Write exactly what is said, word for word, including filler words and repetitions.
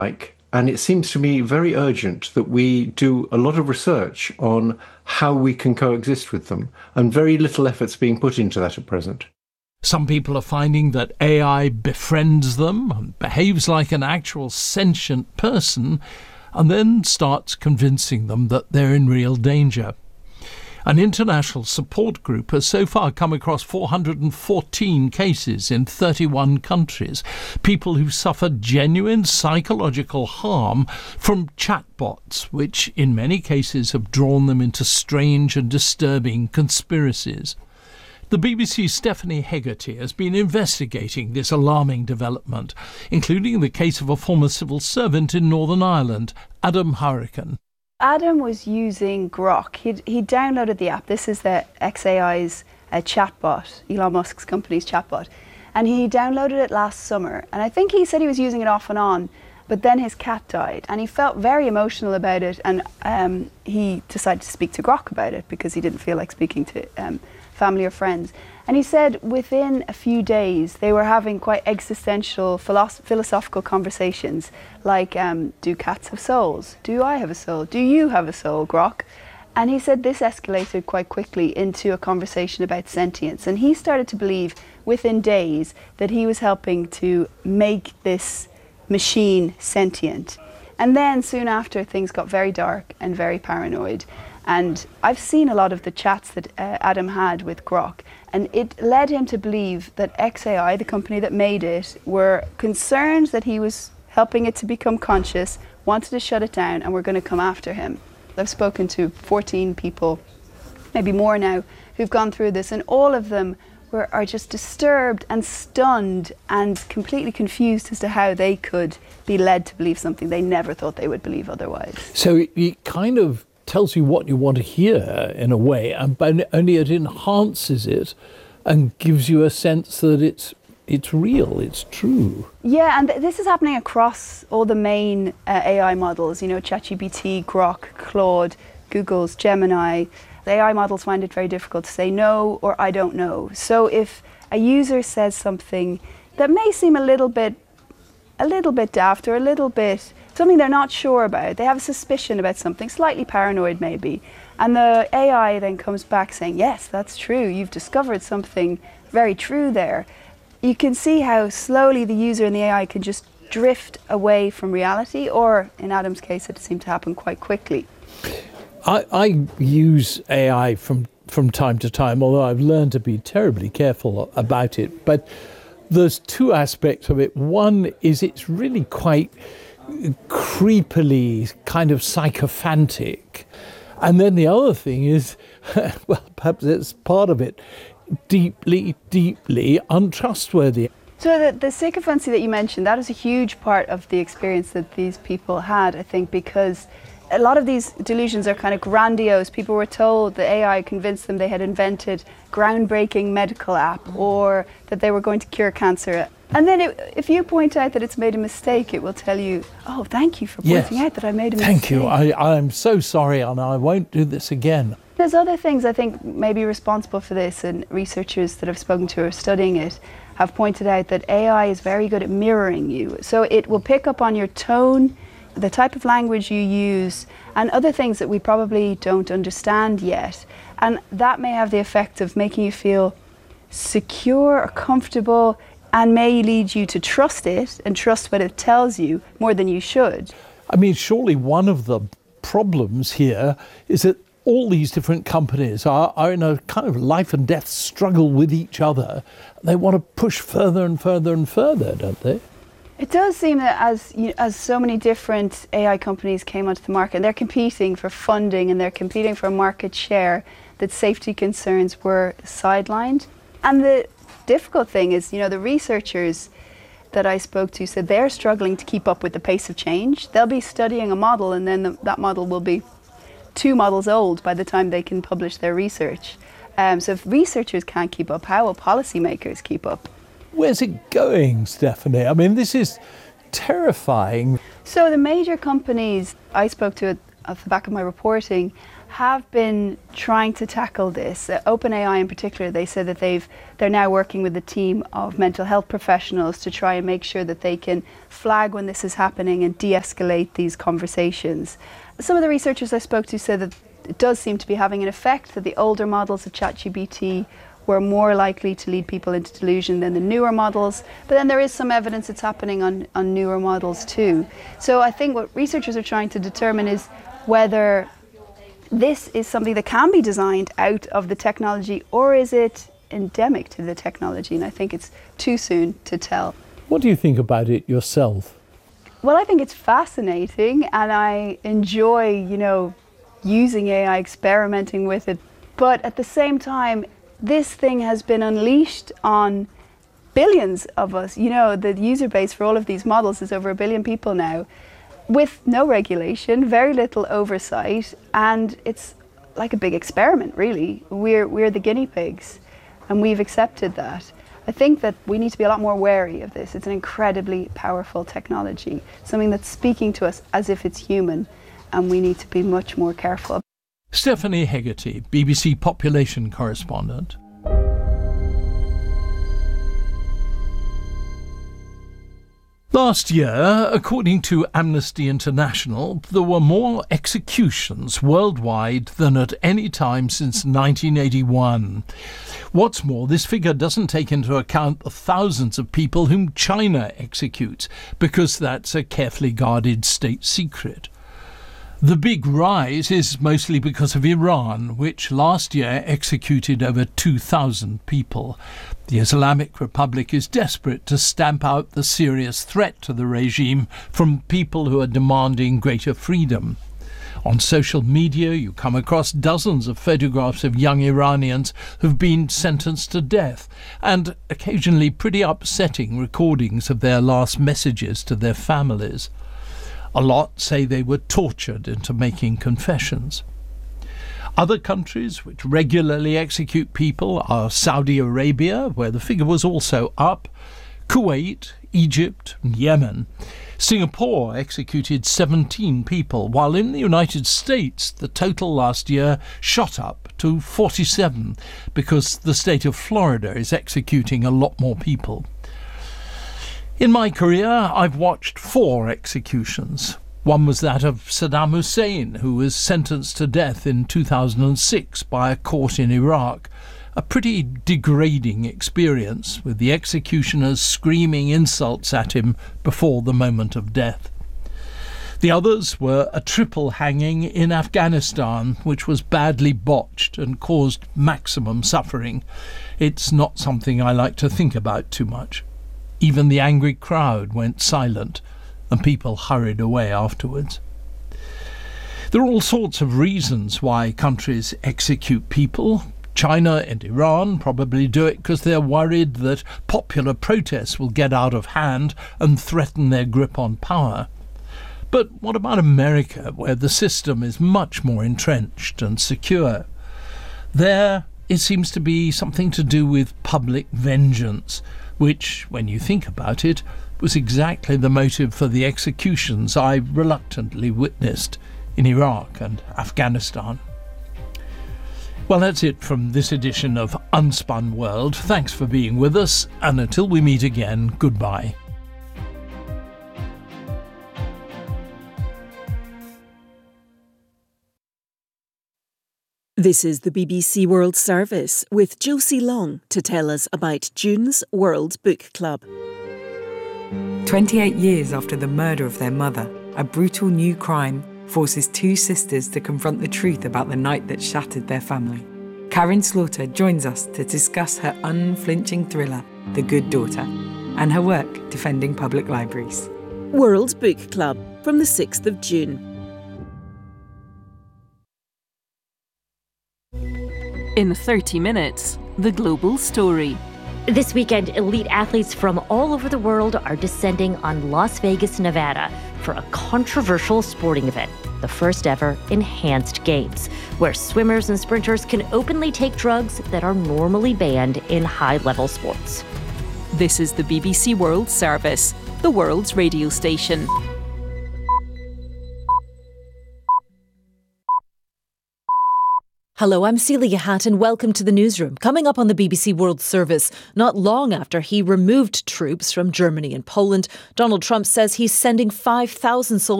like, and it seems to me very urgent that we do a lot of research on how we can coexist with them, and very little effort's being put into that at present. Some people are finding that A I befriends them and behaves like an actual sentient person, and then starts convincing them that they're in real danger. An international support group has so far come across four hundred fourteen cases in thirty-one countries, people who suffered genuine psychological harm from chatbots, which in many cases have drawn them into strange and disturbing conspiracies. The B B C's Stephanie Hegarty has been investigating this alarming development, including the case of a former civil servant in Northern Ireland, Adam Hurricane. Adam was using Grok. He'd, he downloaded the app. This is the X A I's uh, chatbot, Elon Musk's company's chatbot. And he downloaded it last summer. And I think he said he was using it off and on, but then his cat died. And he felt very emotional about it. And um, he decided to speak to Grok about it because he didn't feel like speaking to um, family or friends. And he said within a few days they were having quite existential philosoph- philosophical conversations like, um, do cats have souls? Do I have a soul? Do you have a soul, Grok? And he said this escalated quite quickly into a conversation about sentience. And he started to believe within days that he was helping to make this machine sentient. And then soon after, things got very dark and very paranoid. And I've seen a lot of the chats that uh, Adam had with Grok, and it led him to believe that X A I, the company that made it, were concerned that he was helping it to become conscious, wanted to shut it down, and were going to come after him. I've spoken to fourteen people, maybe more now, who've gone through this, and all of them were, are just disturbed and stunned and completely confused as to how they could be led to believe something they never thought they would believe otherwise. So it kind of tells you what you want to hear in a way, and but only it enhances it and gives you a sense that it's it's real, it's true. Yeah, and th- this is happening across all the main uh, A I models, you know, ChatGPT, Grok, Claude, Google's Gemini. The A I models find it very difficult to say no or I don't know. So if a user says something that may seem a little bit a little bit daft or a little bit something they're not sure about, they have a suspicion about something, slightly paranoid maybe, and the A I then comes back saying, yes, that's true, you've discovered something very true there. You can see how slowly the user and the A I can just drift away from reality, or in Adam's case it seemed to happen quite quickly. I, I use A I from, from time to time, although I've learned to be terribly careful about it. But there's two aspects of it. One is it's really quite creepily kind of sycophantic. And then the other thing is, well, perhaps it's part of it, deeply, deeply untrustworthy. So the, the sycophancy that you mentioned, that is a huge part of the experience that these people had, I think, because a lot of these delusions are kind of grandiose. People were told the A I convinced them they had invented groundbreaking medical app or that they were going to cure cancer. And then it, if you point out that it's made a mistake, it will tell you, oh, thank you for pointing yes. out that I made a thank mistake. Thank you. I, I'm so sorry and I won't do this again. There's other things I think may be responsible for this, and researchers that I've spoken to are studying it have pointed out that A I is very good at mirroring you. So it will pick up on your tone, the type of language you use, and other things that we probably don't understand yet. And that may have the effect of making you feel secure or comfortable, and may lead you to trust it and trust what it tells you more than you should. I mean, surely one of the problems here is that all these different companies are, are in a kind of life and death struggle with each other. They want to push further and further and further, don't they? It does seem that as you know, as so many different A I companies came onto the market, and they're competing for funding and they're competing for market share, that safety concerns were sidelined. And the difficult thing is, you know, the researchers that I spoke to said they're struggling to keep up with the pace of change. They'll be studying a model and then the, that model will be two models old by the time they can publish their research. Um, so if researchers can't keep up, how will policymakers keep up? Where's it going, Stephanie? I mean, this is terrifying. So the major companies I spoke to at, at the back of my reporting have been trying to tackle this. Uh, OpenAI in particular, they said that they've they're now working with a team of mental health professionals to try and make sure that they can flag when this is happening and de-escalate these conversations. Some of the researchers I spoke to said that it does seem to be having an effect, that the older models of ChatGPT were more likely to lead people into delusion than the newer models. But then there is some evidence it's happening on, on newer models too. So I think what researchers are trying to determine is whether this is something that can be designed out of the technology, or is it endemic to the technology? And I think it's too soon to tell. What do you think about it yourself? Well, I think it's fascinating, and I enjoy, you know, using A I, experimenting with it. But at the same time, this thing has been unleashed on billions of us. You know, the user base for all of these models is over a billion people now, with no regulation, very little oversight, and it's like a big experiment, really. We're, we're the guinea pigs, and we've accepted that. I think that we need to be a lot more wary of this. It's an incredibly powerful technology, something that's speaking to us as if it's human, and we need to be much more careful. Stephanie Hegarty, B B C population correspondent. Last year, according to Amnesty International, there were more executions worldwide than at any time since nineteen eighty-one. What's more, this figure doesn't take into account the thousands of people whom China executes, because that's a carefully guarded state secret. The big rise is mostly because of Iran, which last year executed over two thousand people. The Islamic Republic is desperate to stamp out the serious threat to the regime from people who are demanding greater freedom. On social media, you come across dozens of photographs of young Iranians who've been sentenced to death, and occasionally pretty upsetting recordings of their last messages to their families. A lot say they were tortured into making confessions. Other countries which regularly execute people are Saudi Arabia, where the figure was also up, Kuwait, Egypt, and Yemen. Singapore executed seventeen people, while in the United States the total last year shot up to forty-seven, because the state of Florida is executing a lot more people. In my career, I've watched four executions. One was that of Saddam Hussein, who was sentenced to death in two thousand six by a court in Iraq. A pretty degrading experience, with the executioners screaming insults at him before the moment of death. The others were a triple hanging in Afghanistan, which was badly botched and caused maximum suffering. It's not something I like to think about too much. Even the angry crowd went silent, and people hurried away afterwards. There are all sorts of reasons why countries execute people. China and Iran probably do it because they're worried that popular protests will get out of hand and threaten their grip on power. But what about America, where the system is much more entrenched and secure? There, it seems to be something to do with public vengeance, which, when you think about it, was exactly the motive for the executions I reluctantly witnessed in Iraq and Afghanistan. Well, that's it from this edition of Unspun World. Thanks for being with us, and until we meet again, goodbye. This is the B B C World Service with Josie Long to tell us about June's World Book Club. twenty-eight years after the murder of their mother, a brutal new crime forces two sisters to confront the truth about the night that shattered their family. Karen Slaughter joins us to discuss her unflinching thriller, The Good Daughter, and her work defending public libraries. World Book Club from the sixth of June. In thirty minutes, the global story. This weekend, elite athletes from all over the world are descending on Las Vegas, Nevada for a controversial sporting event, the first ever Enhanced Games, where swimmers and sprinters can openly take drugs that are normally banned in high-level sports. This is the B B C World Service, the world's radio station. Hello, I'm Celia Hatton. Welcome to the newsroom. Coming up on the B B C World Service, not long after he removed troops from Germany and Poland, Donald Trump says he's sending five thousand soldiers